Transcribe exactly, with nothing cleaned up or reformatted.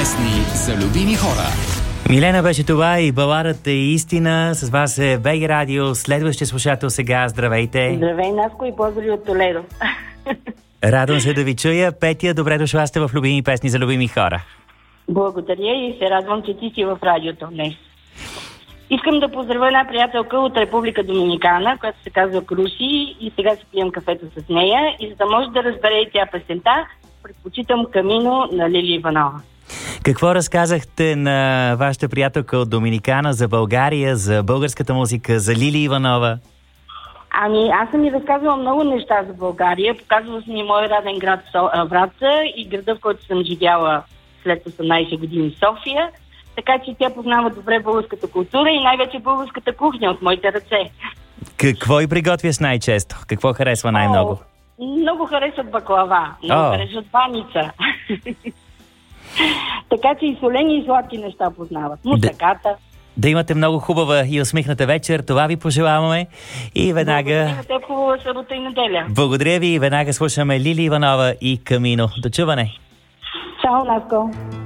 Песни за любими хора. Милена беше това и баладата е истина. С вас е БГ Радио. Следващия слушател сега. Здравейте. Здравей, Наско, и поздрави от Толедо. Радвам се да ви чуя. Петя, добре дошла сте в любими песни за любими хора. Благодаря и се радвам, че ти си в радиото днес. Искам да поздравя една приятелка от Република Доминикана, която се казва Круси, и сега си пием кафето с нея, и за да може да разбере и тя песента, предпочитам Камино на Лили Иванова. Какво разказахте на вашата приятелка от Доминикана за България, за българската музика, за Лили Иванова? Ами, аз съм ми разказвала много неща за България. Показвала съм и мой роден град Враца и града, в който съм живяла след осемнайсет години, София. Така че тя познава добре българската култура и най-вече българската кухня от моите ръце. Какво и приготвя с най-често? Какво харесва най-много? О, много харесват баклава, много О. харесват баница. Така че и солени и сладки неща познават. Мусаката. Да, да имате много хубава и усмихната вечер. Това ви пожелаваме. И веднага... Благодаря ви, хубава събота и неделя. Благодаря ви и веднага слушаме Лили Иванова и Камино. До чуване. Чао, Наско.